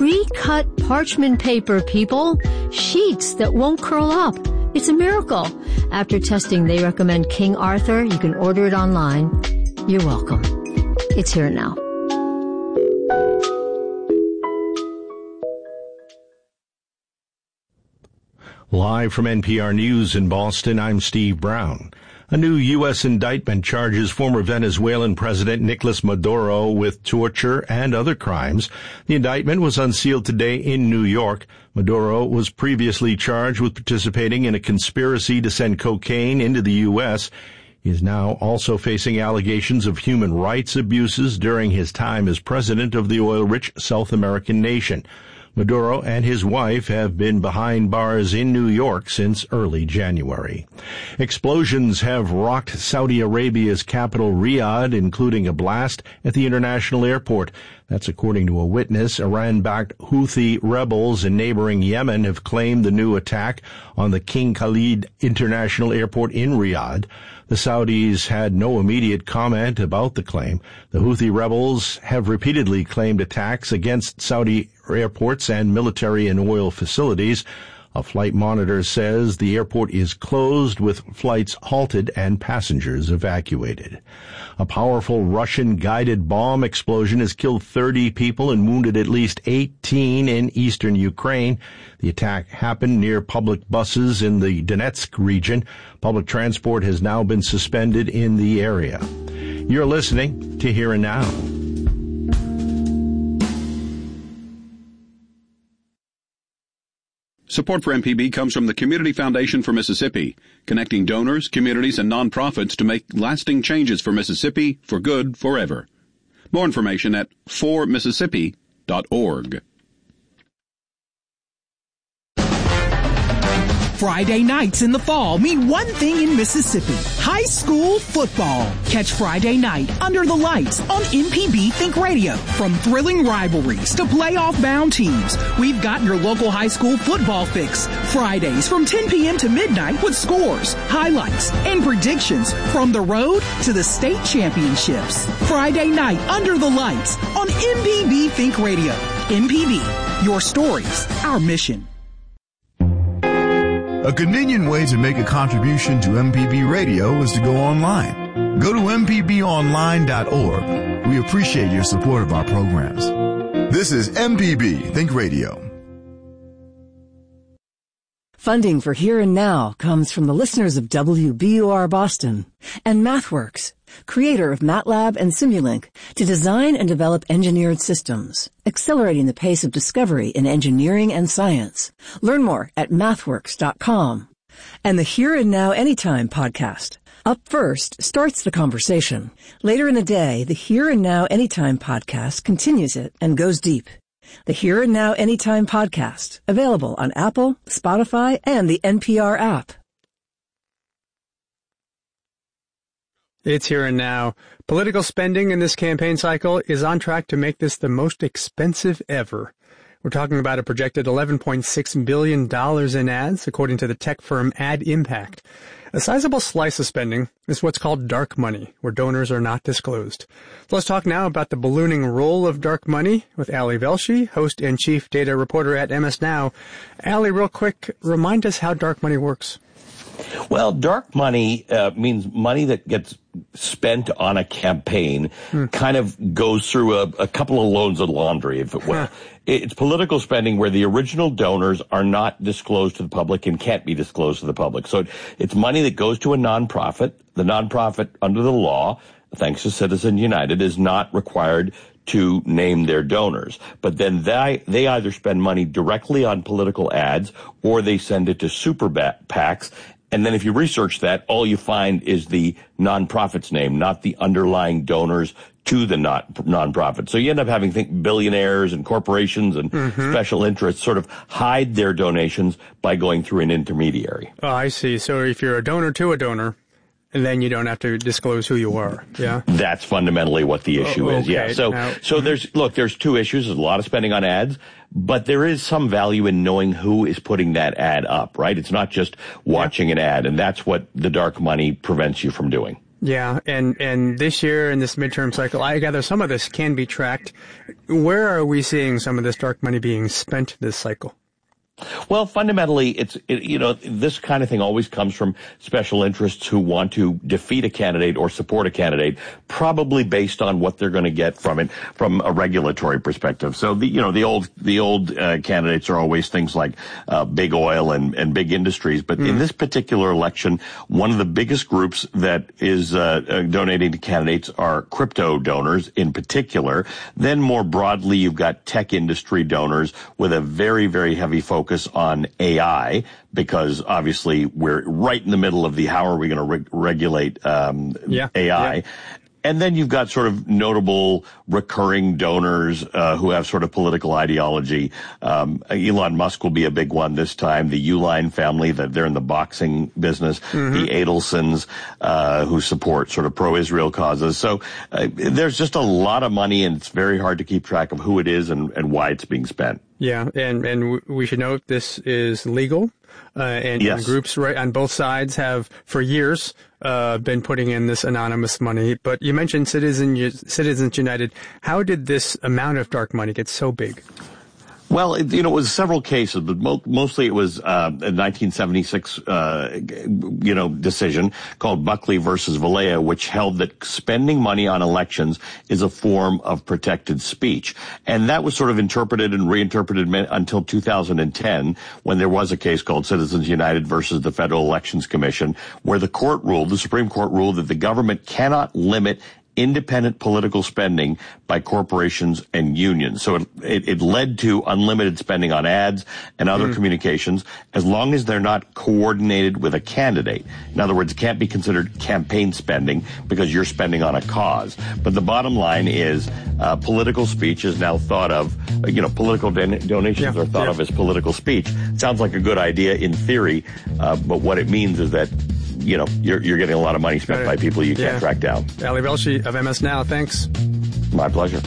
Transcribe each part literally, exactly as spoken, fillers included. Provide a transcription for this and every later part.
We cut parchment paper, people. Sheets that won't curl up. It's a miracle. After testing, they recommend King Arthur. You can order it online. You're welcome. It's here now. Live from N P R News in Boston, I'm Steve Brown. A new U S indictment charges former Venezuelan President Nicolas Maduro with torture and other crimes. The indictment was unsealed today in New York. Maduro was previously charged with participating in a conspiracy to send cocaine into the U S. He is now also facing allegations of human rights abuses during his time as president of the oil-rich South American nation. Maduro and his wife have been behind bars in New York since early January. Explosions have rocked Saudi Arabia's capital, Riyadh, including a blast at the international airport. That's according to a witness. Iran-backed Houthi rebels in neighboring Yemen have claimed the new attack on the King Khalid International Airport in Riyadh. The Saudis had no immediate comment about the claim. The Houthi rebels have repeatedly claimed attacks against Saudi airports and military and oil facilities. A flight monitor says the airport is closed with flights halted and passengers evacuated. A powerful Russian guided bomb explosion has killed thirty people and wounded at least eighteen in eastern Ukraine. The attack happened near public buses in the Donetsk region. Public transport has now been suspended in the area. You're listening to Here and Now. Support for M P B comes from the Community Foundation for Mississippi, connecting donors, communities, and nonprofits to make lasting changes for Mississippi for good forever. More information at for mississippi dot org. Friday nights in the fall mean one thing in Mississippi: high school football. Catch Friday night under the lights on M P B Think Radio. From thrilling rivalries to playoff-bound teams, we've got your local high school football fix. Fridays from ten p.m. to midnight with scores, highlights, and predictions from the road to the state championships. Friday night under the lights on M P B Think Radio. M P B, your stories, our mission. A convenient way to make a contribution to M P B Radio is to go online. Go to m p b online dot org. We appreciate your support of our programs. This is M P B Think Radio. Funding for Here and Now comes from the listeners of W B U R Boston and MathWorks, creator of MATLAB and Simulink, to design and develop engineered systems, accelerating the pace of discovery in engineering and science. Learn more at mathworks dot com. And the Here and Now Anytime podcast. Up First starts the conversation. Later in the day, the Here and Now Anytime podcast continues it and goes deep. The Here and Now Anytime podcast, available on Apple, Spotify, and the N P R app. It's Here and Now. Political spending in this campaign cycle is on track to make this the most expensive ever. We're talking about a projected eleven point six billion dollars in ads, according to the tech firm Ad Impact. A sizable slice of spending is what's called dark money, where donors are not disclosed. So let's talk now about the ballooning role of dark money with Ali Velshi, host and chief data reporter at M S Now. Ali, real quick, remind us how dark money works. Well, dark money uh, means money that gets spent on a campaign, hmm. kind of goes through a, a couple of loads of laundry, if it will. Huh. It's political spending where the original donors are not disclosed to the public and can't be disclosed to the public. So it, it's money that goes to a nonprofit. The nonprofit, under the law, thanks to Citizen United, is not required to name their donors. But then they, they either spend money directly on political ads or they send it to super PACs. And then if you research that, all you find is the nonprofit's name, not the underlying donors to the not nonprofit. So you end up having think billionaires and corporations and mm-hmm. special interests sort of hide their donations by going through an intermediary. Oh, I see. So if you're a donor to a donor, then you don't have to disclose who you are. Yeah. That's fundamentally what the issue oh, okay. is. Yeah. So, now, so mm-hmm. there's, look, there's two issues. There's a lot of spending on ads, but there is some value in knowing who is putting that ad up, right? It's not just watching yeah. an ad, and that's what the dark money prevents you from doing. Yeah, and, and this year in this midterm cycle, I gather some of this can be tracked. Where are we seeing some of this dark money being spent this cycle? Well, fundamentally, it's, it, you know, this kind of thing always comes from special interests who want to defeat a candidate or support a candidate, probably based on what they're going to get from it from a regulatory perspective. So, the, you know, the old, the old uh, candidates are always things like uh, big oil and, and big industries. But mm. in this particular election, one of the biggest groups that is uh, uh, donating to candidates are crypto donors in particular. Then more broadly, you've got tech industry donors with a very, very heavy focus on A I, because obviously we're right in the middle of the how are we going to re- regulate um, yeah, A I. Yeah. And then you've got sort of notable recurring donors uh, who have sort of political ideology. Um, Elon Musk will be a big one this time. The Uline family, that they're in the boxing business. Mm-hmm. The Adelsons, uh, who support sort of pro-Israel causes. So uh, there's just a lot of money, and it's very hard to keep track of who it is and, and why it's being spent. Yeah, and and we should note this is legal, uh, and, yes. and groups right on both sides have for years uh been putting in this anonymous money. But you mentioned Citizen, Citizens United. How did this amount of dark money get so big? Well, it, you know, it was several cases, but mo- mostly it was uh, a nineteen seventy-six, uh, you know, decision called Buckley versus Valea, which held that spending money on elections is a form of protected speech. And that was sort of interpreted and reinterpreted until two thousand ten, when there was a case called Citizens United versus the Federal Elections Commission, where the court ruled, the Supreme Court ruled, that the government cannot limit independent political spending by corporations and unions. So it, it, it led to unlimited spending on ads and other mm. communications, as long as they're not coordinated with a candidate. In other words, it can't be considered campaign spending because you're spending on a cause. But the bottom line is uh, political speech is now thought of, you know, political don- donations yeah. are thought yeah. of as political speech. Sounds like a good idea in theory, uh, but what it means is that you know, you're, you're getting a lot of money spent by people you can't yeah. track down. Ali Velshi of M S Now, thanks. My pleasure.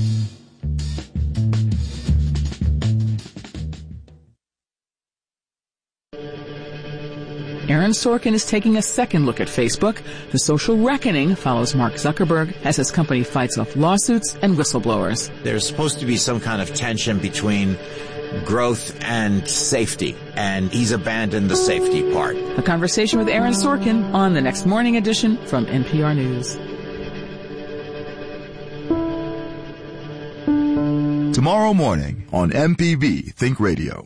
Aaron Sorkin is taking a second look at Facebook. The social reckoning follows Mark Zuckerberg as his company fights off lawsuits and whistleblowers. There's supposed to be some kind of tension between growth and safety, and he's abandoned the safety part. A conversation with Aaron Sorkin on the next morning edition from N P R News. Tomorrow morning on M P B Think Radio.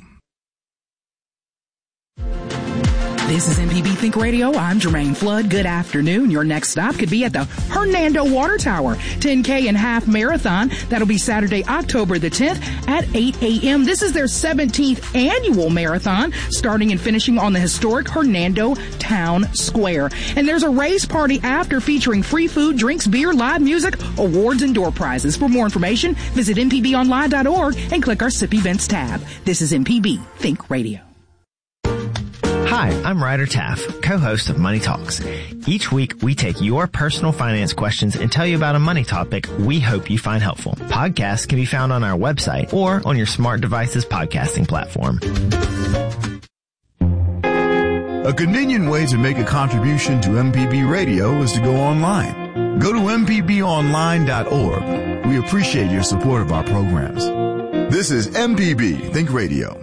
This is M P B Think Radio. I'm Jermaine Flood. Good afternoon. Your next stop could be at the Hernando Water Tower ten K and half marathon. That'll be Saturday, October the tenth at eight a.m. This is their seventeenth annual marathon, starting and finishing on the historic Hernando Town Square. And there's a race party after featuring free food, drinks, beer, live music, awards, and door prizes. For more information, visit m p b online dot org and click our S I P events tab. This is M P B Think Radio. Hi, I'm Ryder Taff, co-host of Money Talks. Each week, we take your personal finance questions and tell you about a money topic we hope you find helpful. Podcasts can be found on our website or on your smart device's podcasting platform. A convenient way to make a contribution to M P B Radio is to go online. Go to m p b online dot org. We appreciate your support of our programs. This is M P B Think Radio.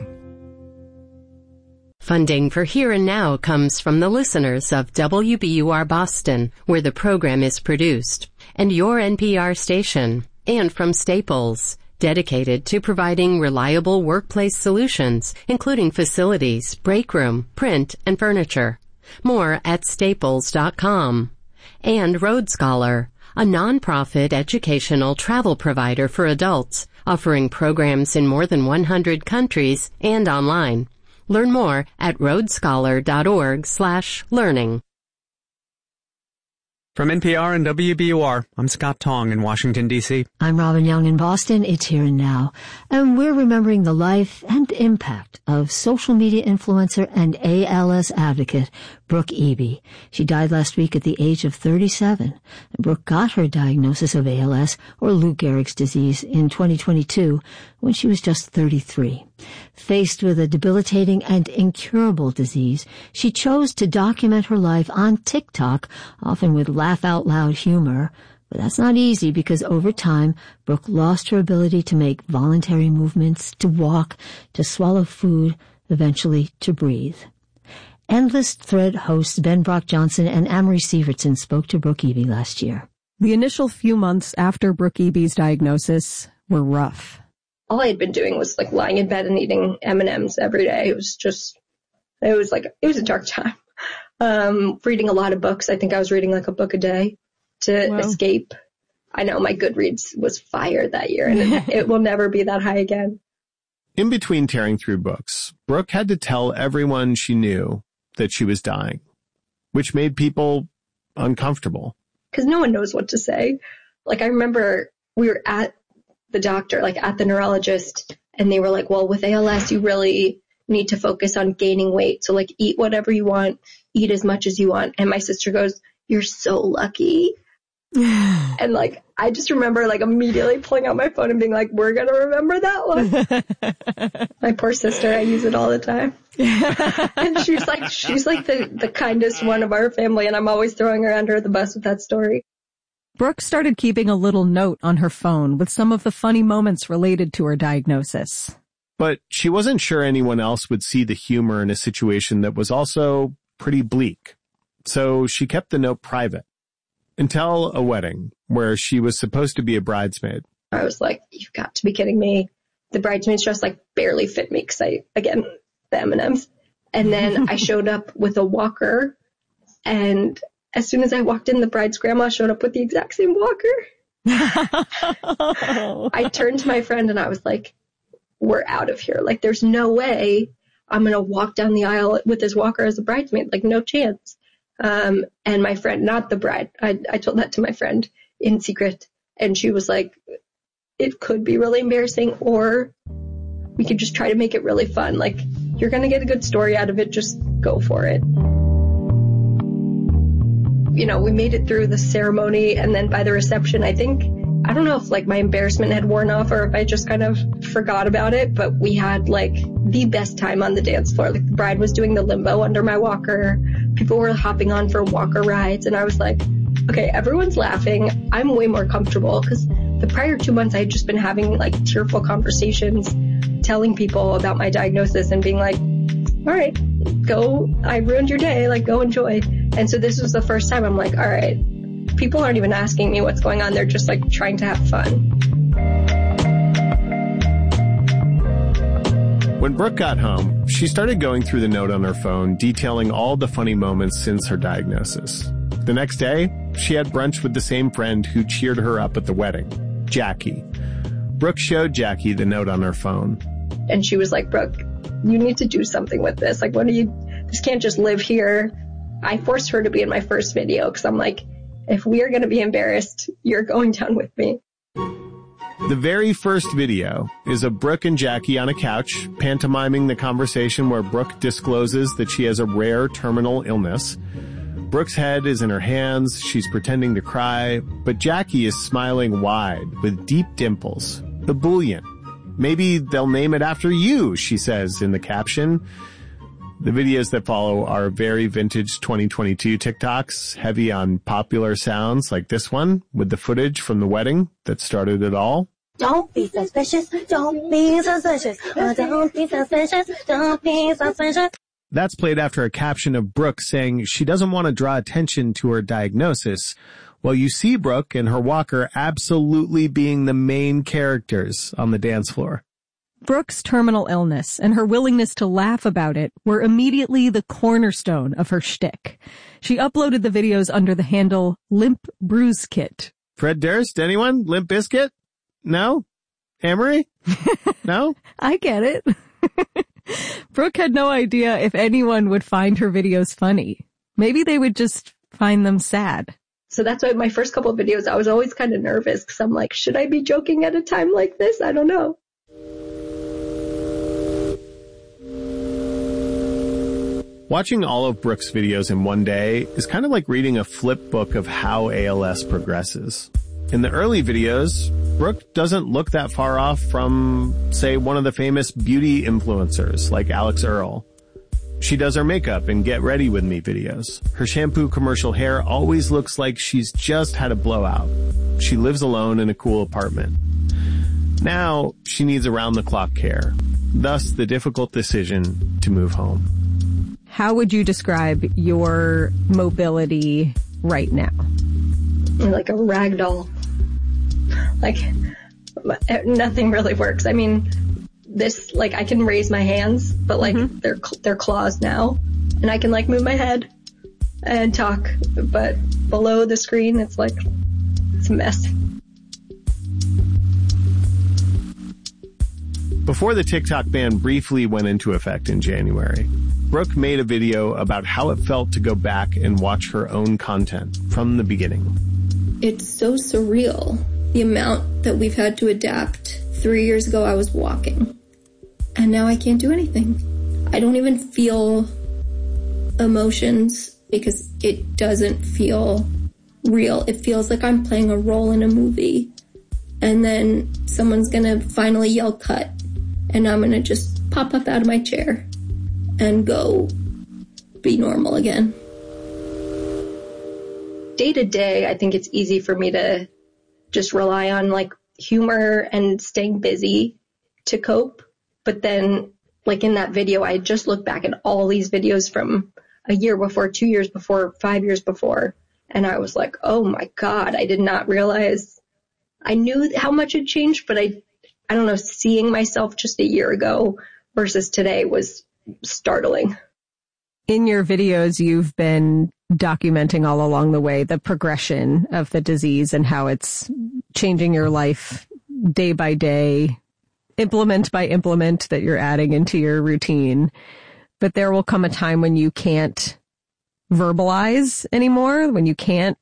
Funding for Here and Now comes from the listeners of W B U R Boston, where the program is produced, and your N P R station, and from Staples, dedicated to providing reliable workplace solutions, including facilities, break room, print, and furniture. More at staples dot com. And Road Scholar, a nonprofit educational travel provider for adults, offering programs in more than one hundred countries and online. Learn more at road scholar dot org slash learning. From N P R and W B U R, I'm Scott Tong in Washington, D C I'm Robin Young in Boston. It's Here and Now. And we're remembering the life and impact of social media influencer and A L S advocate Brooke Eby. She died last week at the age of thirty-seven. Brooke got her diagnosis of A L S, or Lou Gehrig's disease, in twenty twenty-two when she was just thirty-three. Faced with a debilitating and incurable disease, she chose to document her life on TikTok, often with laugh-out-loud humor. But that's not easy because over time, Brooke lost her ability to make voluntary movements, to walk, to swallow food, eventually to breathe. Endless Thread hosts Ben Brock Johnson and Amory Sievertson spoke to Brooke Eby last year. The initial few months after Brooke Eby's diagnosis were rough. All I had been doing was like lying in bed and eating M and M's every day. It was just, it was like, it was a dark time. Um, reading a lot of books. I think I was reading like a book a day to wow. escape. I know my Goodreads was fire that year, and it, it will never be that high again. In between tearing through books, Brooke had to tell everyone she knew that she was dying, which made people uncomfortable. Because no one knows what to say. Like, I remember we were at the doctor, like at the neurologist, and they were like, well, with A L S, you really need to focus on gaining weight. So, like, eat whatever you want, eat as much as you want. And my sister goes, you're so lucky. And, like, I just remember, like, immediately pulling out my phone and being like, we're going to remember that one. My poor sister, I use it all the time. And she's like, she's like the, the kindest one of our family, and I'm always throwing her under the bus with that story. Brooke started keeping a little note on her phone with some of the funny moments related to her diagnosis. But she wasn't sure anyone else would see the humor in a situation that was also pretty bleak. So she kept the note private. Until a wedding where she was supposed to be a bridesmaid. I was like, you've got to be kidding me. The bridesmaid's dress like barely fit me because I, again, the M and M's. And then I showed up with a walker, and as soon as I walked in, the bride's grandma showed up with the exact same walker. I turned to my friend and I was like, we're out of here. Like, there's no way I'm going to walk down the aisle with this walker as a bridesmaid. Like, no chance. Um, and my friend, not the bride, I, I told that to my friend in secret, and she was like, it could be really embarrassing, or we could just try to make it really fun. Like, you're going to get a good story out of it. Just go for it. You know, we made it through the ceremony, and then by the reception, I think, I don't know if like my embarrassment had worn off or if I just kind of forgot about it, but we had like the best time on the dance floor. Like, the bride was doing the limbo under my walker. People were hopping on for walker rides, and I was like, okay, everyone's laughing. I'm way more comfortable because the prior two months I had just been having like tearful conversations, telling people about my diagnosis and being like, all right, go, I ruined your day, like, go enjoy. And so this was the first time I'm like, all right, people aren't even asking me what's going on. They're just like trying to have fun. When Brooke got home, she started going through the note on her phone, detailing all the funny moments since her diagnosis. The next day, she had brunch with the same friend who cheered her up at the wedding, Jackie. Brooke showed Jackie the note on her phone. And she was like, Brooke, you need to do something with this. Like, what do you, this can't just live here. I forced her to be in my first video because I'm like, if we are going to be embarrassed, you're going down with me. The very first video is of Brooke and Jackie on a couch, pantomiming the conversation where Brooke discloses that she has a rare terminal illness. Brooke's head is in her hands, she's pretending to cry, but Jackie is smiling wide with deep dimples. The Bullion. Maybe they'll name it after you, she says in the caption. The videos that follow are very vintage twenty twenty-two TikToks, heavy on popular sounds like this one, with the footage from the wedding that started it all. Don't be suspicious, don't be suspicious, oh, don't be suspicious, don't be suspicious. That's played after a caption of Brooke saying she doesn't want to draw attention to her diagnosis, while you see Brooke and her walker absolutely being the main characters on the dance floor. Brooke's terminal illness and her willingness to laugh about it were immediately the cornerstone of her shtick. She uploaded the videos under the handle Limp Bruise Kit. Fred Durst, anyone? Limp Bizkit? No? Amory? No? I get it. Brooke had no idea if anyone would find her videos funny. Maybe they would just find them sad. So that's why my first couple of videos, I was always kind of nervous because I'm like, should I be joking at a time like this? I don't know. Watching all of Brooke's videos in one day is kind of like reading a flip book of how A L S progresses. In the early videos, Brooke doesn't look that far off from, say, one of the famous beauty influencers like Alex Earle. She does her makeup and get ready with me videos. Her shampoo commercial hair always looks like she's just had a blowout. She lives alone in a cool apartment. Now she needs around-the-clock care, thus the difficult decision to move home. How would you describe your mobility right now? Like a rag doll. Like, nothing really works. I mean, this, like, I can raise my hands, but, like, mm-hmm. they're, they're claws now. And I can, like, move my head and talk. But below the screen, it's like, it's a mess. Before the TikTok ban briefly went into effect in January, Brooke made a video about how it felt to go back and watch her own content from the beginning. It's so surreal, the amount that we've had to adapt. Three years ago, I was walking, and now I can't do anything. I don't even feel emotions because it doesn't feel real. It feels like I'm playing a role in a movie, and then someone's gonna finally yell cut, and I'm gonna just pop up out of my chair and go be normal again. Day to day, I think it's easy for me to just rely on like humor and staying busy to cope. But then like in that video, I just looked back at all these videos from a year before, two years before, five years before. And I was like, oh my God, I did not realize. I knew how much had changed, but I, I don't know, seeing myself just a year ago versus today was startling. In your videos, you've been documenting all along the way the progression of the disease and how it's changing your life day by day, implement by implement that you're adding into your routine. But there will come a time when you can't verbalize anymore, when you can't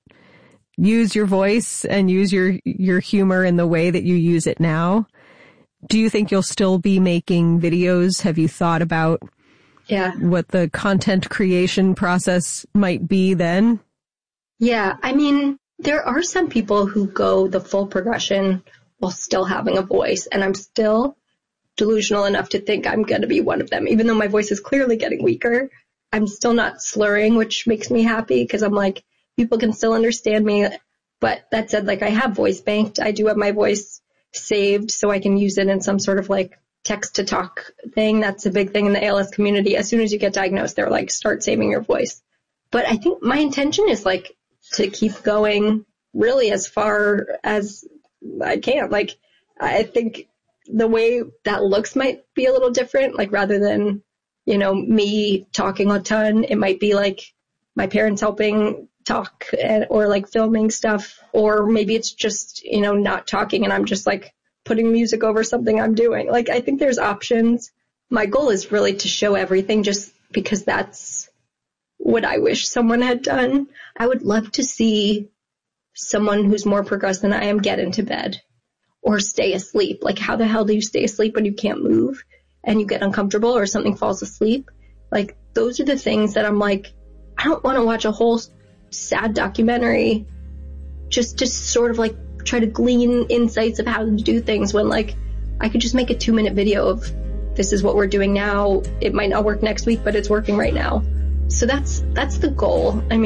use your voice and use your, your humor in the way that you use it now. Do you think you'll still be making videos? Have you thought about Yeah. what the content creation process might be then? Yeah, I mean, there are some people who go the full progression while still having a voice, and I'm still delusional enough to think I'm going to be one of them. Even though my voice is clearly getting weaker, I'm still not slurring, which makes me happy because I'm like, people can still understand me. But that said, like, I have voice banked. I do have my voice saved so I can use it in some sort of like text to talk thing. That's a big thing in the A L S community. As soon as you get diagnosed, they're like, start saving your voice. But I think my intention is like to keep going really as far as I can. Like, I think the way that looks might be a little different. Like, rather than, you know, me talking a ton, it might be like my parents helping talk and, or like filming stuff, or maybe it's just, you know, not talking and I'm just like putting music over something I'm doing. Like, I think there's options. My goal is really to show everything just because that's what I wish someone had done. I would love to see someone who's more progressed than I am get into bed or stay asleep. Like, how the hell do you stay asleep when you can't move and you get uncomfortable or something falls asleep? Like, those are the things that I'm like, I don't want to watch a whole sad documentary just to sort of like try to glean insights of how to do things when like I could just make a two minute video of this is what we're doing now. It might not work next week, but it's working right now. So that's, that's the goal. I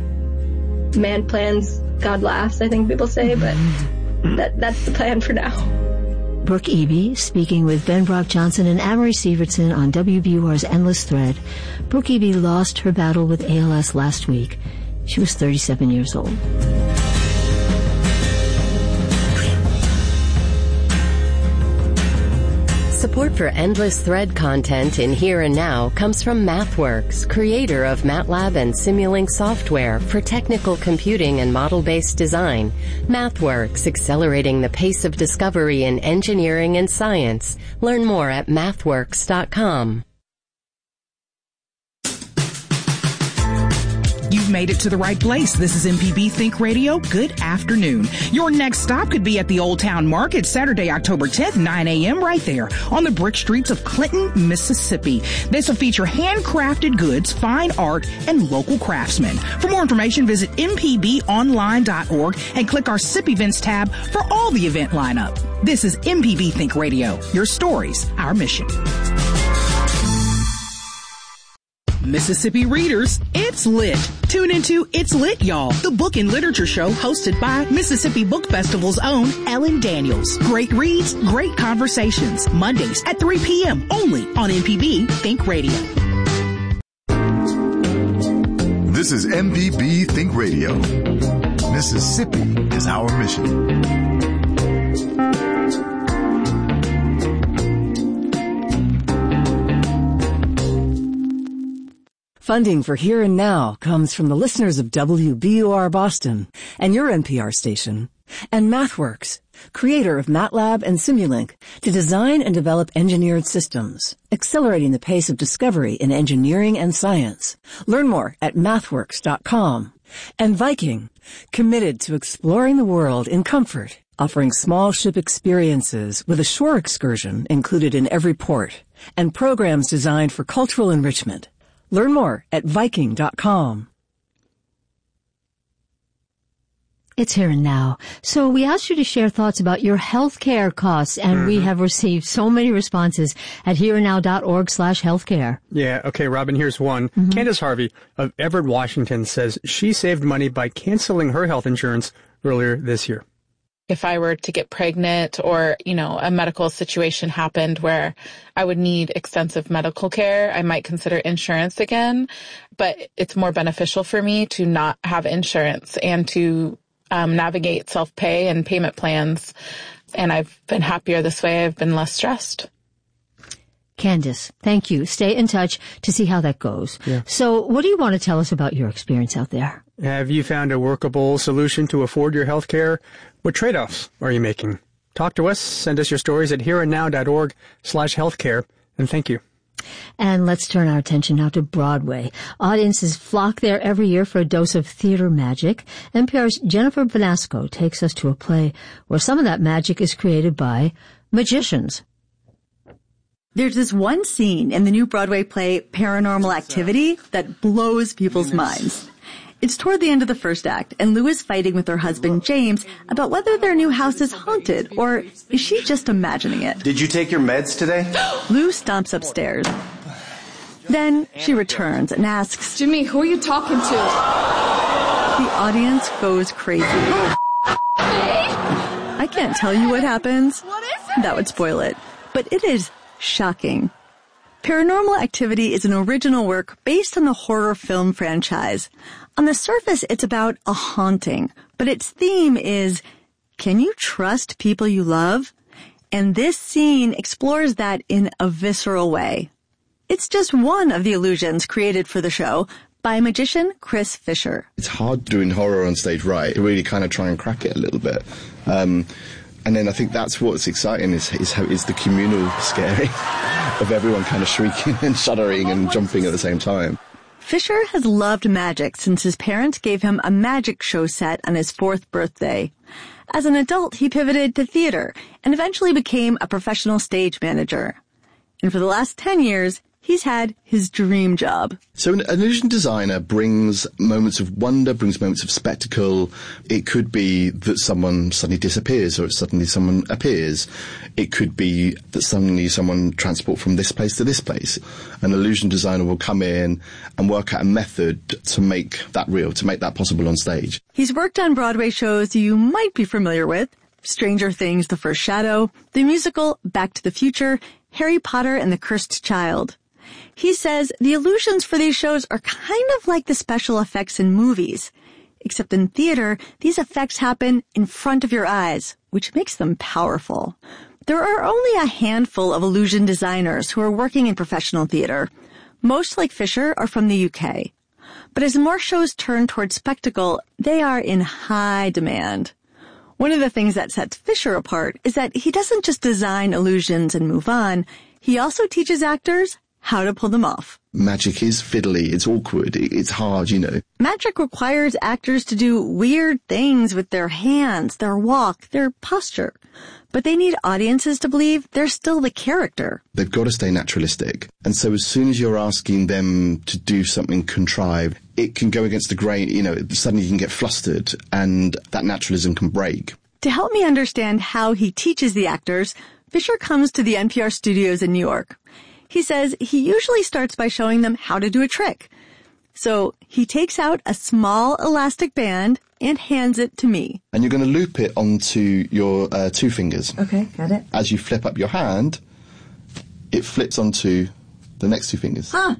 mean, man plans, God laughs, I think people say, but that, that's the plan for now. Brooke Eby speaking with Ben Brock Johnson and Amory Sievertson on W B U R's Endless Thread. Brooke Eby lost her battle with A L S last week. She was thirty-seven years old. Support for Endless Thread content in Here and Now comes from MathWorks, creator of MATLAB and Simulink software for technical computing and model-based design. MathWorks, accelerating the pace of discovery in engineering and science. Learn more at mathworks dot com. You've made it to the right place. This is M P B Think Radio. Good afternoon. Your next stop could be at the Old Town Market Saturday, October tenth, nine a.m. right there on the brick streets of Clinton, Mississippi. This will feature handcrafted goods, fine art, and local craftsmen. For more information, visit m p b online dot org and click our S I P Events tab for all the event lineup. This is M P B Think Radio. Your stories, our mission. Mississippi readers, it's lit. Tune into It's Lit, Y'all, the book and literature show hosted by Mississippi Book Festival's own Ellen Daniels. Great reads, great conversations. Mondays at three p.m. only on M P B Think Radio. This is M P B Think Radio. Mississippi is our mission. Funding for Here and Now comes from the listeners of W B U R Boston and your N P R station, and MathWorks, creator of MATLAB and Simulink, to design and develop engineered systems, accelerating the pace of discovery in engineering and science. Learn more at mathworks dot com. And Viking, committed to exploring the world in comfort, offering small ship experiences with a shore excursion included in every port, and programs designed for cultural enrichment. Learn more at viking dot com. It's Here and Now. So we asked you to share thoughts about your health care costs, and mm-hmm. we have received so many responses at here and now dot org slash healthcare. Yeah, okay, Robin, here's one. Mm-hmm. Candace Harvey of Everett, Washington says she saved money by canceling her health insurance earlier this year. If I were to get pregnant or, you know, a medical situation happened where I would need extensive medical care, I might consider insurance again. But it's more beneficial for me to not have insurance and to um, navigate self-pay and payment plans. And I've been happier this way. I've been less stressed. Candace, thank you. Stay in touch to see how that goes. Yeah. So what do you want to tell us about your experience out there? Have you found a workable solution to afford your health care? What trade-offs are you making? Talk to us. Send us your stories at here and now dot org slash healthcare. And thank you. And let's turn our attention now to Broadway. Audiences flock there every year for a dose of theater magic. N P R's Jennifer Vanasco takes us to a play where some of that magic is created by magicians. There's this one scene in the new Broadway play Paranormal Activity that blows people's minds. It's toward the end of the first act, and Lou is fighting with her husband, James, about whether their new house is haunted, or is she just imagining it? Did you take your meds today? Lou stomps upstairs. Then she returns and asks, Jimmy, who are you talking to? The audience goes crazy. I can't tell you what happens. What is it? That would spoil it. But it is shocking. Paranormal Activity is an original work based on the horror film franchise. On the surface, it's about a haunting, but its theme is, can you trust people you love? And this scene explores that in a visceral way. It's just one of the illusions created for the show by magician Chris Fisher. It's hard doing horror on stage right, to really kind of try and crack it a little bit. Um, and then I think that's what's exciting is, is, how, is the communal scaring of everyone kind of shrieking and shuddering and jumping at the same time. Fisher has loved magic since his parents gave him a magic show set on his fourth birthday. As an adult, he pivoted to theater and eventually became a professional stage manager. And for the last ten years, he's had his dream job. So an illusion designer brings moments of wonder, brings moments of spectacle. It could be that someone suddenly disappears or suddenly someone appears. It could be that suddenly someone transports from this place to this place. An illusion designer will come in and work out a method to make that real, to make that possible on stage. He's worked on Broadway shows you might be familiar with: Stranger Things, The First Shadow, the musical Back to the Future, Harry Potter and the Cursed Child. He says the illusions for these shows are kind of like the special effects in movies. Except in theater, these effects happen in front of your eyes, which makes them powerful. There are only a handful of illusion designers who are working in professional theater. Most, like Fisher, are from the U K. But as more shows turn towards spectacle, they are in high demand. One of the things that sets Fisher apart is that he doesn't just design illusions and move on. He also teaches actors how to pull them off. Magic is fiddly, it's awkward, it's hard, you know. Magic requires actors to do weird things with their hands, their walk, their posture. But they need audiences to believe they're still the character. They've got to stay naturalistic. And so as soon as you're asking them to do something contrived, it can go against the grain, you know, suddenly you can get flustered and that naturalism can break. To help me understand how he teaches the actors, Fisher comes to the N P R studios in New York. He says he usually starts by showing them how to do a trick. So he takes out a small elastic band and hands it to me. And you're going to loop it onto your uh, two fingers. Okay, got it. As you flip up your hand, it flips onto the next two fingers. Huh.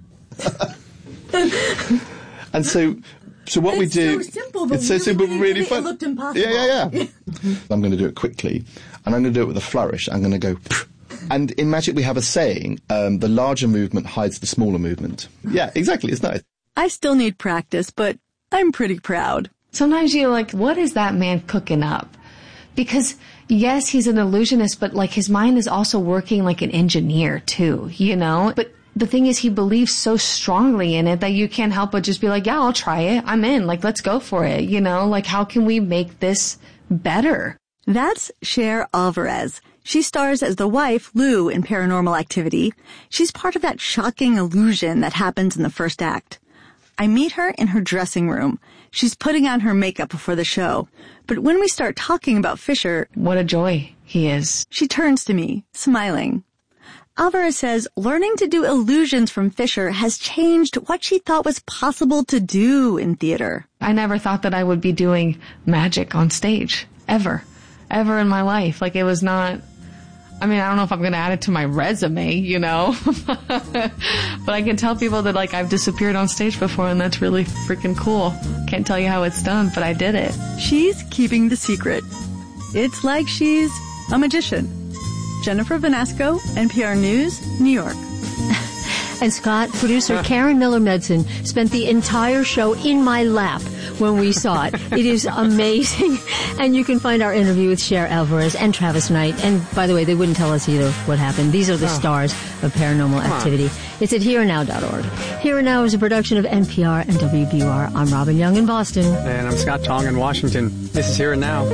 And so, so what it's we do... It's so simple, but it's so really, simple, but really it, fun. It looked impossible. Yeah, yeah, yeah. I'm going to do it quickly. And I'm going to do it with a flourish. I'm going to go... And in magic we have a saying, um, the larger movement hides the smaller movement. Yeah, exactly. It's nice. I still need practice, but I'm pretty proud. Sometimes you're like, what is that man cooking up? Because, yes, he's an illusionist, but, like, his mind is also working like an engineer, too, you know? But the thing is, he believes so strongly in it that you can't help but just be like, yeah, I'll try it. I'm in. Like, let's go for it, you know? Like, how can we make this better? That's Cher Alvarez. She stars as the wife, Lou, in Paranormal Activity. She's part of that shocking illusion that happens in the first act. I meet her in her dressing room. She's putting on her makeup before the show. But when we start talking about Fisher... What a joy he is. She turns to me, smiling. Alvarez says learning to do illusions from Fisher has changed what she thought was possible to do in theater. I never thought that I would be doing magic on stage. Ever. Ever in my life. Like, it was not... I mean, I don't know if I'm going to add it to my resume, you know, but I can tell people that, like, I've disappeared on stage before, and that's really freaking cool. Can't tell you how it's done, but I did it. She's keeping the secret. It's like she's a magician. Jennifer Vanasco, N P R News, New York. And Scott, producer Karen Miller-Medson, spent the entire show in my lap when we saw it. It is amazing. And you can find our interview with Cher Alvarez and Travis Knight. And by the way, they wouldn't tell us either what happened. These are the oh. stars of Paranormal Activity. It's at here and now dot org. Here and Now is a production of N P R and W B U R. I'm Robin Young in Boston. And I'm Scott Tong in Washington. This is Here and Now.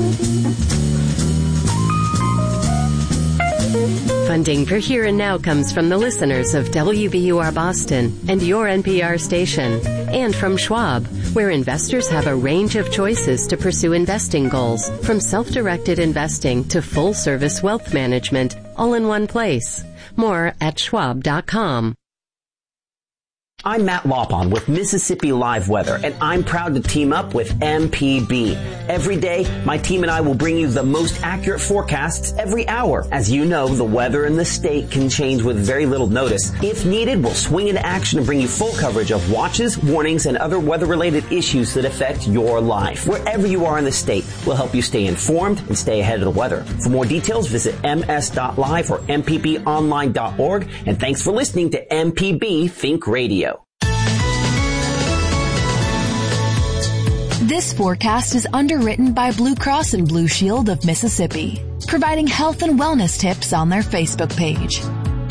Funding for Here and Now comes from the listeners of W B U R Boston and your N P R station, and from Schwab, where investors have a range of choices to pursue investing goals, from self-directed investing to full-service wealth management, all in one place. More at schwab dot com. I'm Matt Lopon with Mississippi Live Weather, and I'm proud to team up with M P B. Every day, my team and I will bring you the most accurate forecasts every hour. As you know, the weather in the state can change with very little notice. If needed, we'll swing into action and bring you full coverage of watches, warnings, and other weather-related issues that affect your life. Wherever you are in the state, we'll help you stay informed and stay ahead of the weather. For more details, visit m s dot live or m p b online dot org, and thanks for listening to M P B Think Radio. This forecast is underwritten by Blue Cross and Blue Shield of Mississippi, providing health and wellness tips on their Facebook page.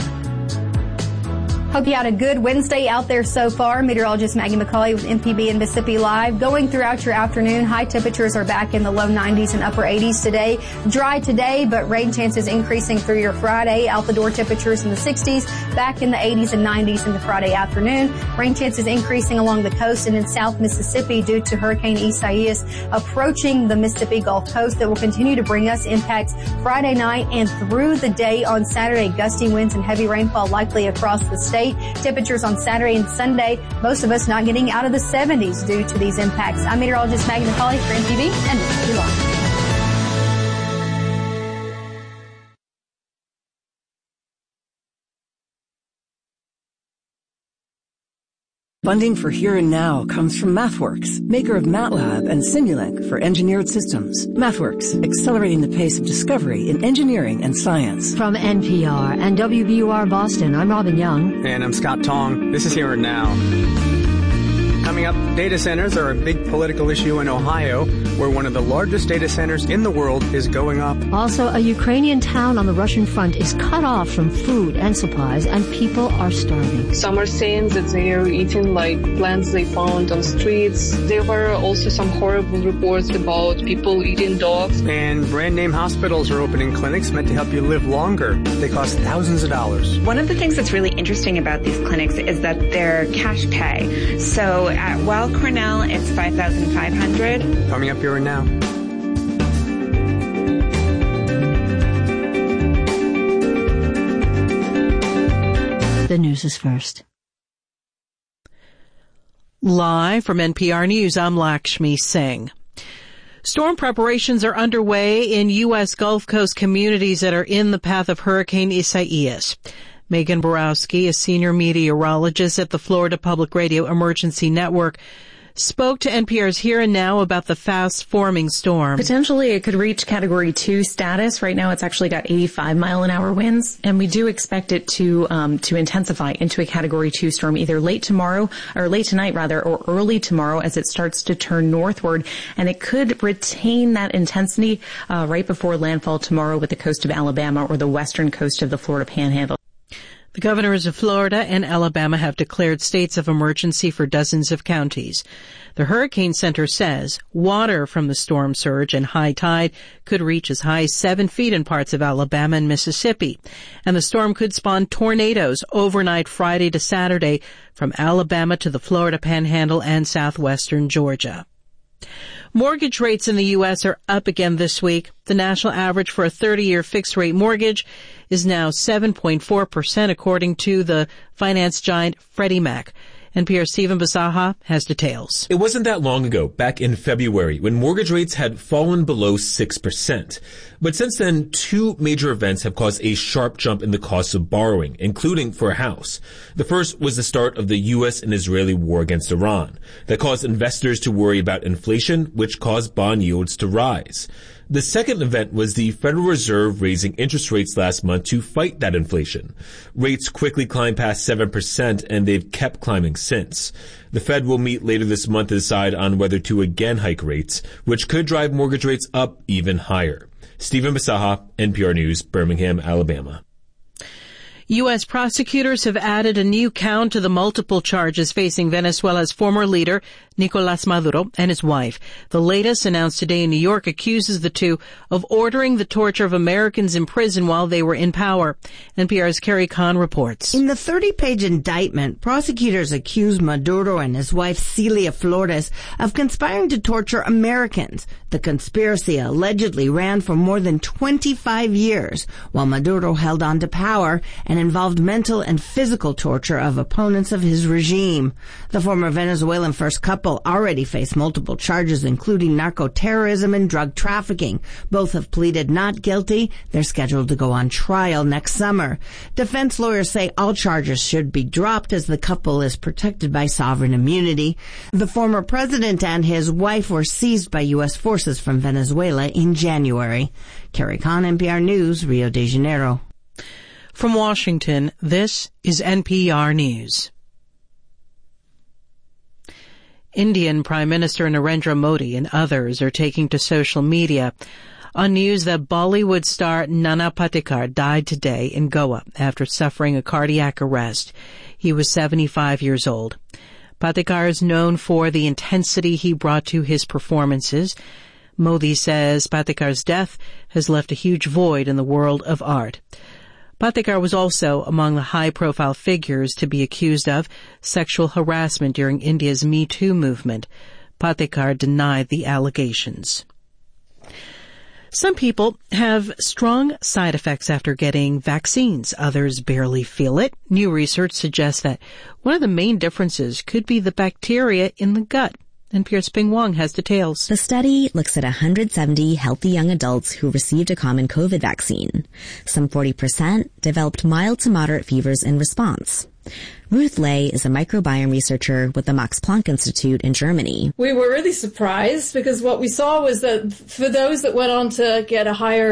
Hope you had a good Wednesday out there so far. Meteorologist Maggie McCauley with M P B and Mississippi Live. Going throughout your afternoon, high temperatures are back in the low nineties and upper eighties today. Dry today, but rain chances increasing through your Friday. Out the door temperatures in the sixties, back in the eighties and nineties in the Friday afternoon. Rain chances increasing along the coast and in South Mississippi due to Hurricane Isaias approaching the Mississippi Gulf Coast that will continue to bring us impacts Friday night and through the day on Saturday. Gusty winds and heavy rainfall likely across the state. Temperatures on Saturday and Sunday, most of us not getting out of the seventies due to these impacts. I'm meteorologist Maggie McCauley for M P B and Mississippi Live. Funding for Here and Now comes from MathWorks, maker of MATLAB and Simulink for engineered systems. MathWorks, accelerating the pace of discovery in engineering and science. From N P R and W B U R Boston, I'm Robin Young. And I'm Scott Tong. This is Here and Now. Coming up, data centers are a big political issue in Ohio, where one of the largest data centers in the world is going up. Also, a Ukrainian town on the Russian front is cut off from food and supplies, and people are starving. Some are saying that they are eating like plants they found on streets. There were also some horrible reports about people eating dogs. And brand name hospitals are opening clinics meant to help you live longer. They cost thousands of dollars. One of the things that's really interesting about these clinics is that they're cash pay. So at Weill Cornell, it's five thousand five hundred dollars. Coming up here and now. The news is first. Live from N P R News, I'm Lakshmi Singh. Storm preparations are underway in U S Gulf Coast communities that are in the path of Hurricane Isaias. Megan Borowski, a senior meteorologist at the Florida Public Radio Emergency Network, spoke to N P R's Here and Now about the fast-forming storm. Potentially, it could reach Category two status. Right now, it's actually got eighty-five mile an hour winds, and we do expect it to um, to intensify into a Category two storm either late tomorrow, or late tonight rather, or early tomorrow as it starts to turn northward, and it could retain that intensity uh, right before landfall tomorrow with the coast of Alabama or the western coast of the Florida Panhandle. The governors of Florida and Alabama have declared states of emergency for dozens of counties. The Hurricane Center says water from the storm surge and high tide could reach as high as seven feet in parts of Alabama and Mississippi. And the storm could spawn tornadoes overnight Friday to Saturday from Alabama to the Florida Panhandle and southwestern Georgia. Mortgage rates in the U S are up again this week. The national average for a thirty-year fixed-rate mortgage is now seven point four percent, according to the finance giant Freddie Mac. N P R's Stephen Basaha has details. It wasn't that long ago, back in February, when mortgage rates had fallen below six percent. But since then, two major events have caused a sharp jump in the cost of borrowing, including for a house. The first was the start of the U S and Israeli war against Iran. That caused investors to worry about inflation, which caused bond yields to rise. The second event was the Federal Reserve raising interest rates last month to fight that inflation. Rates quickly climbed past seven percent, and they've kept climbing since. The Fed will meet later this month to decide on whether to again hike rates, which could drive mortgage rates up even higher. Stephen Basaha, N P R News, Birmingham, Alabama. U S prosecutors have added a new count to the multiple charges facing Venezuela's former leader, Nicolás Maduro, and his wife. The latest, announced today in New York, accuses the two of ordering the torture of Americans in prison while they were in power. N P R's Carrie Kahn reports. In the thirty-page indictment, prosecutors accuse Maduro and his wife Celia Flores of conspiring to torture Americans. The conspiracy allegedly ran for more than twenty-five years, while Maduro held on to power, and involved mental and physical torture of opponents of his regime. The former Venezuelan first couple already face multiple charges, including narco-terrorism and drug trafficking. Both have pleaded not guilty. They're scheduled to go on trial next summer. Defense lawyers say all charges should be dropped as the couple is protected by sovereign immunity. The former president and his wife were seized by U S forces from Venezuela in January. Carrie Kahn, N P R News, Rio de Janeiro. From Washington, this is N P R News. Indian Prime Minister Narendra Modi and others are taking to social media on news that Bollywood star Nana Patekar died today in Goa after suffering a cardiac arrest. He was seventy-five years old. Patekar is known for the intensity he brought to his performances. Modi says Patekar's death has left a huge void in the world of art. Patekar was also among the high-profile figures to be accused of sexual harassment during India's Me Too movement. Patekar denied the allegations. Some people have strong side effects after getting vaccines. Others barely feel it. New research suggests that one of the main differences could be the bacteria in the gut. N P R's Ping Wong has details. The study looks at one hundred seventy healthy young adults who received a common COVID vaccine. Some forty percent developed mild to moderate fevers in response. Ruth Lay is a microbiome researcher with the Max Planck Institute in Germany. We were really surprised because what we saw was that for those that went on to get a higher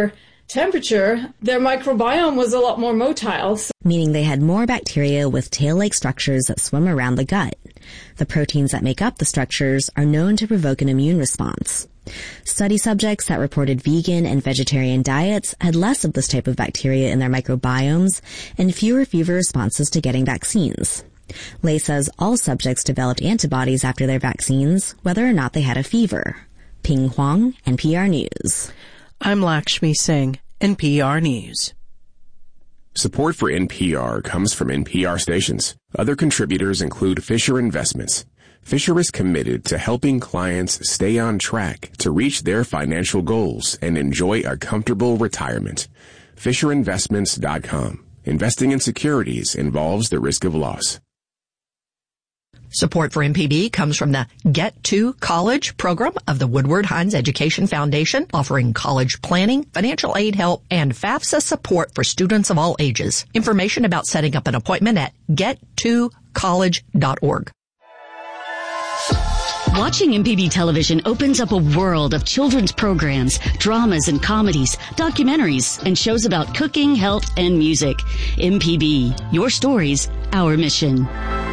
temperature, their microbiome was a lot more motile. Meaning they had more bacteria with tail-like structures that swim around the gut. The proteins that make up the structures are known to provoke an immune response. Study subjects that reported vegan and vegetarian diets had less of this type of bacteria in their microbiomes and fewer fever responses to getting vaccines. Lei says all subjects developed antibodies after their vaccines, whether or not they had a fever. Ping Huang, N P R News. I'm Lakshmi Singh, N P R News. Support for N P R comes from N P R stations. Other contributors include Fisher Investments. Fisher is committed to helping clients stay on track to reach their financial goals and enjoy a comfortable retirement. Fisher Investments dot com. Investing in securities involves the risk of loss. Support for M P B comes from the Get to College program of the Woodward Hines Education Foundation, offering college planning, financial aid help, and FAFSA support for students of all ages. Information about setting up an appointment at get to college dot org. Watching M P B television opens up a world of children's programs, dramas and comedies, documentaries, and shows about cooking, health, and music. M P B, your stories, our mission.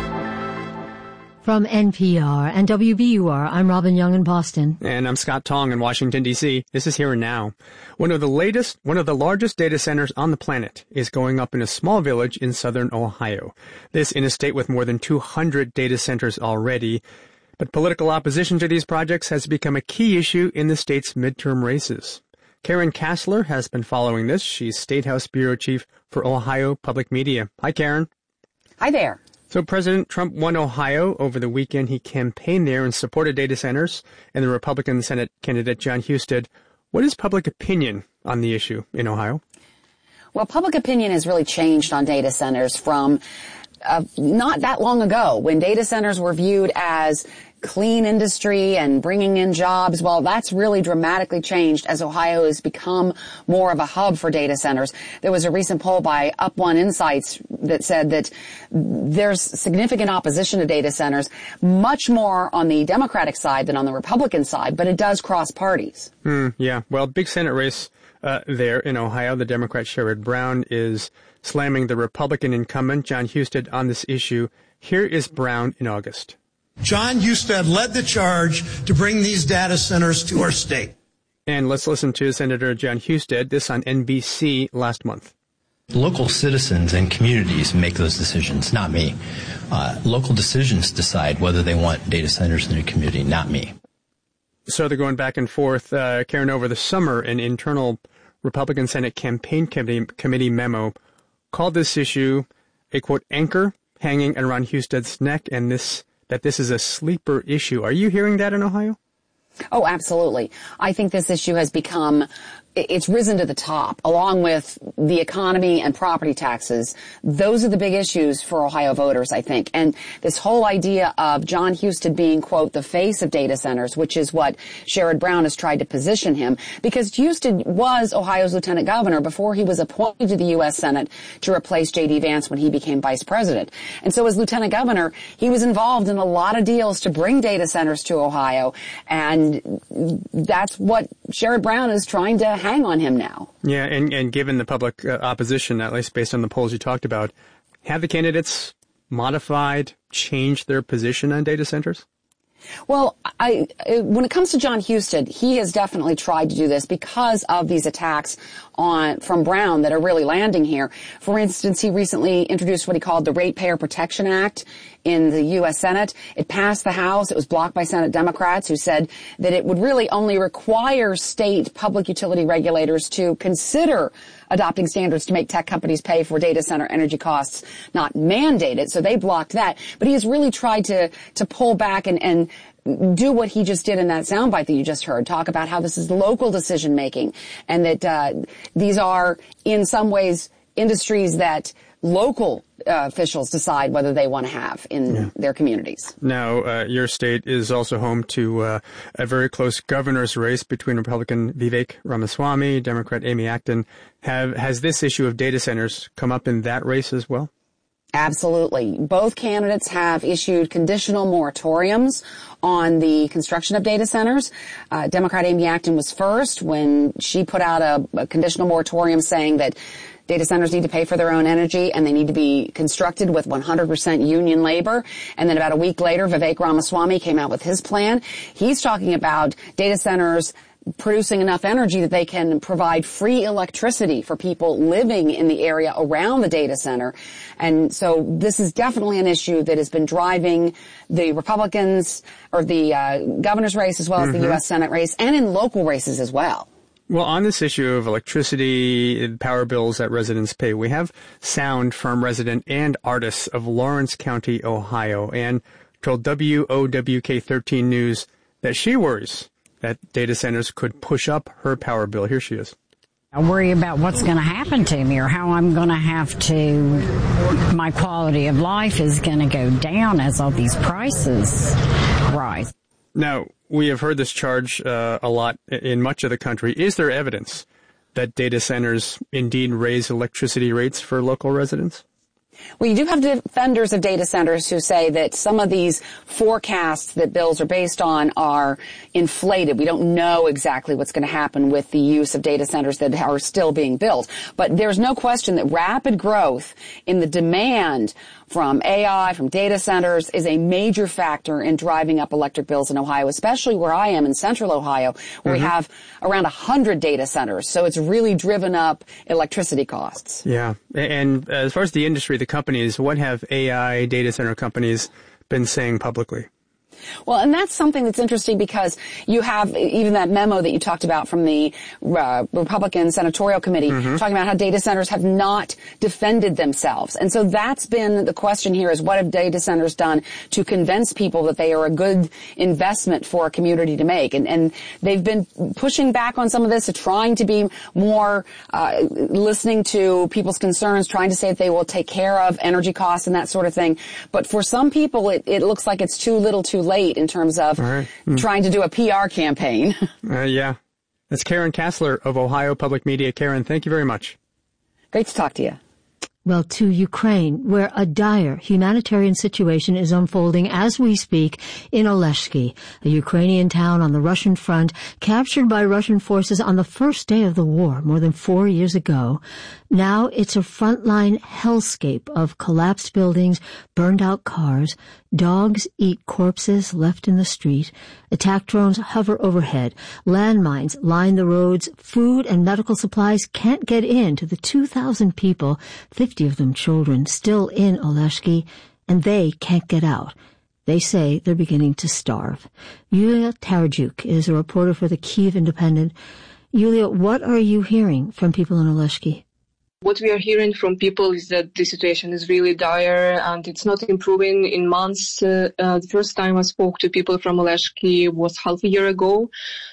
From N P R and W B U R, I'm Robin Young in Boston. And I'm Scott Tong in Washington, D C. This is Here and Now. One of the latest, one of the largest data centers on the planet is going up in a small village in southern Ohio. This in a state with more than two hundred data centers already. But political opposition to these projects has become a key issue in the state's midterm races. Karen Kassler has been following this. She's State House Bureau Chief for Ohio Public Media. Hi, Karen. Hi there. So President Trump won Ohio. Over the weekend, he campaigned there and supported data centers and the Republican Senate candidate Jon Husted. What is public opinion on the issue in Ohio? Well, public opinion has really changed on data centers from uh, not that long ago when data centers were viewed as clean industry and bringing in jobs. Well, that's really dramatically changed as Ohio has become more of a hub for data centers. There was a recent poll by Up One Insights that said that there's significant opposition to data centers, much more on the Democratic side than on the Republican side, but it does cross parties. Mm, yeah, well, big Senate race uh, there in Ohio. The Democrat Sherrod Brown is slamming the Republican incumbent Jon Husted on this issue. Here is Brown in August. Jon Husted led the charge to bring these data centers to our state. And let's listen to Senator Jon Husted, this on N B C last month. Local citizens and communities make those decisions, not me. Uh, local decisions decide whether they want data centers in their community, not me. So they're going back and forth. Uh, Karen, over the summer, an internal Republican Senate campaign committee, committee memo called this issue a, quote, anchor hanging around Husted's neck, and this that this is a sleeper issue. Are you hearing that in Ohio? Oh, absolutely. I think this issue has become, it's risen to the top, along with the economy and property taxes. Those are the big issues for Ohio voters, I think. And this whole idea of Jon Husted being, quote, the face of data centers, which is what Sherrod Brown has tried to position him, because Husted was Ohio's lieutenant governor before he was appointed to the U S Senate to replace J D Vance when he became vice president. And so as lieutenant governor, he was involved in a lot of deals to bring data centers to Ohio. And that's what Sherrod Brown is trying to hang on him now. Yeah, and, and given the public uh, opposition, at least based on the polls you talked about, have the candidates modified, changed their position on data centers? Well, I, when it comes to Jon Husted, he has definitely tried to do this because of these attacks on from Brown that are really landing here. For instance, he recently introduced what he called the Ratepayer Protection Act in the U S Senate. It passed the House. It was blocked by Senate Democrats who said that it would really only require state public utility regulators to consider adopting standards to make tech companies pay for data center energy costs, not mandate it. So they blocked that. But he has really tried to, to pull back and, and do what he just did in that soundbite that you just heard, talk about how this is local decision making and that uh, these are in some ways industries that local uh, officials decide whether they want to have in yeah. their communities. Now, uh, your state is also home to uh, a very close governor's race between Republican Vivek Ramaswamy, Democrat Amy Acton. Have, has this issue of data centers come up in that race as well? Absolutely. Both candidates have issued conditional moratoriums on the construction of data centers. Uh, Democrat Amy Acton was first when she put out a, a conditional moratorium saying that data centers need to pay for their own energy and they need to be constructed with one hundred percent union labor. And then about a week later, Vivek Ramaswamy came out with his plan. He's talking about data centers producing enough energy that they can provide free electricity for people living in the area around the data center. And so this is definitely an issue that has been driving the Republicans or the uh, governor's race as well as mm-hmm. the U S Senate race and in local races as well. Well, on this issue of electricity, power bills that residents pay, we have sound from resident and artist of Lawrence County, Ohio, and told W O W K thirteen News that she worries that data centers could push up her power bill. Here she is. I worry about what's going to happen to me or how I'm going to have to, my quality of life is going to go down as all these prices rise. Now, we have heard this charge uh, a lot in much of the country. Is there evidence that data centers indeed raise electricity rates for local residents? Well, you do have defenders of data centers who say that some of these forecasts that bills are based on are inflated. We don't know exactly what's going to happen with the use of data centers that are still being built. But there's no question that rapid growth in the demand from A I, from data centers, is a major factor in driving up electric bills in Ohio, especially where I am in central Ohio, where mm-hmm. we have around one hundred data centers. So it's really driven up electricity costs. Yeah. And as far as the industry, the companies, what have A I data center companies been saying publicly? Well, and that's something that's interesting because you have even that memo that you talked about from the uh, Republican Senatorial Committee mm-hmm. talking about how data centers have not defended themselves. And so that's been the question here is what have data centers done to convince people that they are a good investment for a community to make? And, and they've been pushing back on some of this, trying to be more uh, listening to people's concerns, trying to say that they will take care of energy costs and that sort of thing. But for some people, it, it looks like it's too little too late in terms of right. mm. trying to do a P R campaign. uh, yeah. That's Karen Kassler of Ohio Public Media. Karen, thank you very much. Great to talk to you. Well, to Ukraine, where a dire humanitarian situation is unfolding as we speak in Oleshki, a Ukrainian town on the Russian front, captured by Russian forces on the first day of the war more than four years ago. Now it's a frontline hellscape of collapsed buildings, burned-out cars. Dogs eat corpses left in the street. Attack drones hover overhead. Landmines line the roads. Food and medical supplies can't get in to the two thousand people, fifty of them children, still in Oleshki, and they can't get out. They say they're beginning to starve. Yulia Tarajuk is a reporter for the Kyiv Independent. Yulia, what are you hearing from people in Oleshki? What we are hearing from people is that the situation is really dire and it's not improving in months. Uh, uh, the first time I spoke to people from Oleshki was half a year ago.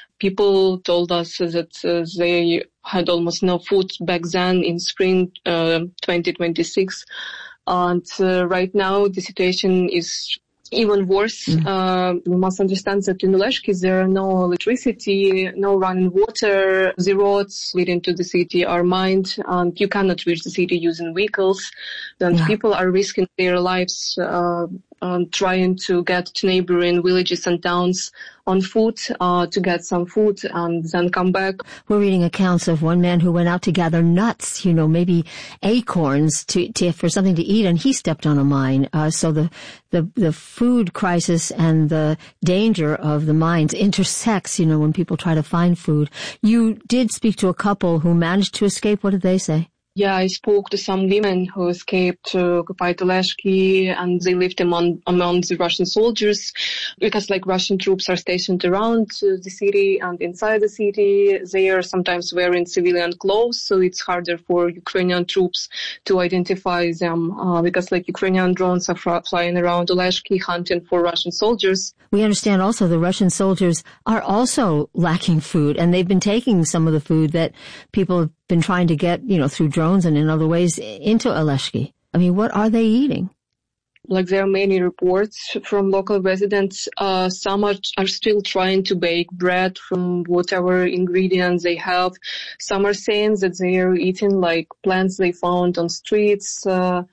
People told us that uh, they had almost no food back then in spring uh, twenty twenty-six. And uh, right now the situation is even worse. Mm-hmm. Uh, we must understand that in Oleshki there are no electricity, no running water. The roads leading to the city are mined, and you cannot reach the city using vehicles. Then yeah. people are risking their lives uh, um, trying to get to neighboring villages and towns on foot uh, to get some food and then come back. We're reading accounts of one man who went out to gather nuts, you know, maybe acorns to, to for something to eat, and he stepped on a mine. Uh, so the, the the food crisis and the danger of the mines intersects, you know, when people try to find food. You did speak to a couple who managed to escape. What did they say? Yeah, I spoke to some women who escaped to occupied Oleshki, and they lived among, among the Russian soldiers because, like, Russian troops are stationed around the city and inside the city. They are sometimes wearing civilian clothes, so it's harder for Ukrainian troops to identify them uh, because, like, Ukrainian drones are fr- flying around Oleshki hunting for Russian soldiers. We understand also the Russian soldiers are also lacking food, and they've been taking some of the food that people have been trying to get, you know, through drones and in other ways into Oleshki. I mean, what are they eating? Like, there are many reports from local residents. Uh, some are, are still trying to bake bread from whatever ingredients they have. Some are saying that they are eating, like, plants they found on streets. Uh,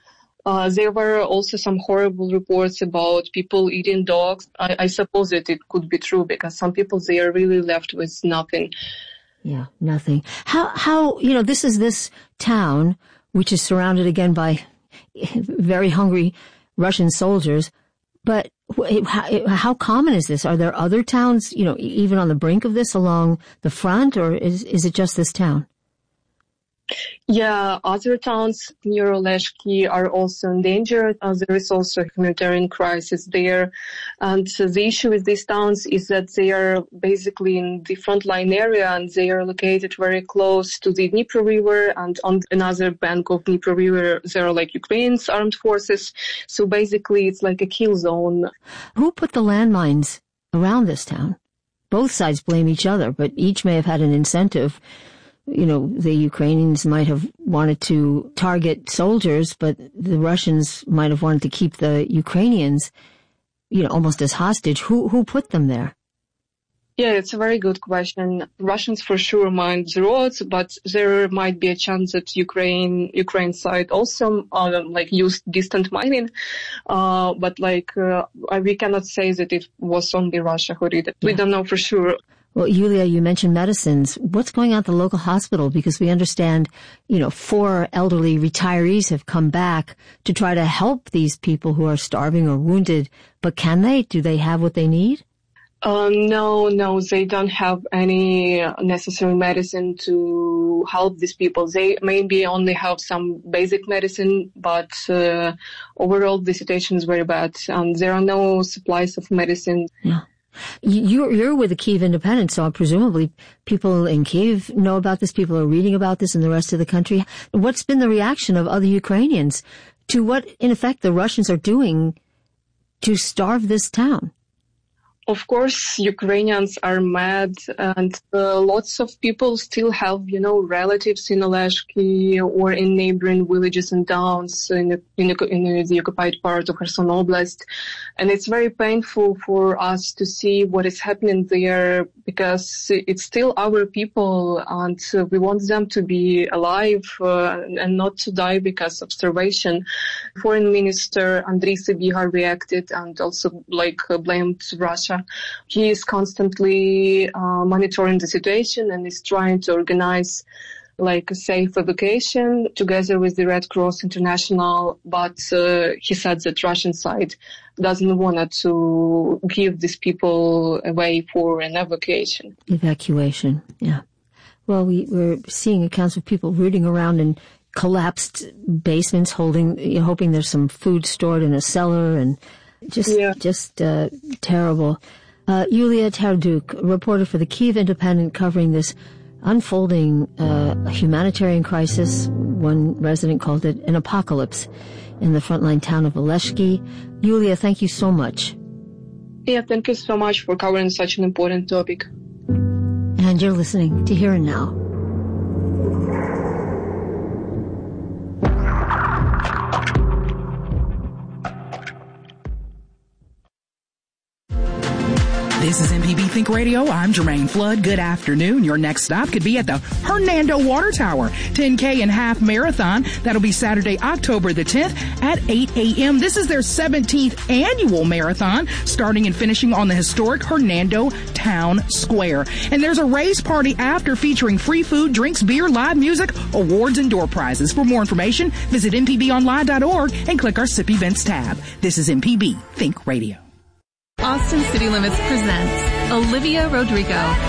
Uh, there were also some horrible reports about people eating dogs. I, I suppose that it could be true because some people, they are really left with nothing. Yeah, nothing. How, how, you know, this is this town, which is surrounded again by very hungry Russian soldiers, but how, how common is this? Are there other towns, you know, even on the brink of this along the front, or is, is it just this town? Yeah, other towns near Oleshki are also in danger. Uh, there is also a humanitarian crisis there. And uh, the issue with these towns is that they are basically in the frontline area and they are located very close to the Dnipro River, and on another bank of Dnipro River there are like Ukraine's armed forces. So basically it's like a kill zone. Who put the landmines around this town? Both sides blame each other, but each may have had an incentive. You know, the Ukrainians might have wanted to target soldiers, but the Russians might have wanted to keep the Ukrainians, you know, almost as hostage. Who, who put them there? Yeah, it's a very good question. Russians for sure mined the roads, but there might be a chance that Ukraine, Ukraine side also, uh, like used distant mining. Uh, but like, uh, we cannot say that it was only Russia who did it. Yeah. We don't know for sure. Well, Yulia, you mentioned medicines. What's going on at the local hospital? Because we understand, you know, four elderly retirees have come back to try to help these people who are starving or wounded. But can they? Do they have what they need? Uh, no, no, they don't have any necessary medicine to help these people. They maybe only have some basic medicine, but uh, overall the situation is very bad. And there are no supplies of medicine. Yeah. You're, you're with the Kyiv Independent, so presumably people in Kyiv know about this, people are reading about this in the rest of the country. What's been the reaction of other Ukrainians to what, in effect, the Russians are doing to starve this town? Of course, Ukrainians are mad, and uh, lots of people still have, you know, relatives in Oleshki or in neighboring villages and towns in the, in the, in the occupied part of Kherson Oblast. And it's very painful for us to see what is happening there because it's still our people and uh, we want them to be alive uh, and not to die because of starvation. Foreign Minister Andriy Sybiha reacted and also like uh, blamed Russia. He is constantly uh, monitoring the situation and is trying to organize like a safe evacuation together with the Red Cross International, but uh, he said that Russian side doesn't want to give these people away for an evacuation. Evacuation, yeah. Well, we, we're seeing accounts of people rooting around in collapsed basements, holding, you know, hoping there's some food stored in a cellar and Just, yeah. just uh, terrible. Uh, Yulia Tarduk, reporter for the Kyiv Independent, covering this unfolding uh, humanitarian crisis. One resident called it an apocalypse in the frontline town of Oleshki. Yulia, thank you so much. Yeah, thank you so much for covering such an important topic. And you're listening to Here and Now. This is M P B Think Radio. I'm Jermaine Flood. Good afternoon. Your next stop could be at the Hernando Water Tower, ten K and half marathon. That'll be Saturday, October the tenth at eight a.m. This is their seventeenth annual marathon, starting and finishing on the historic Hernando Town Square. And there's a race party after featuring free food, drinks, beer, live music, awards, and door prizes. For more information, visit m p b online dot org and click our S I P Events tab. This is M P B Think Radio. Austin City Limits presents Olivia Rodrigo.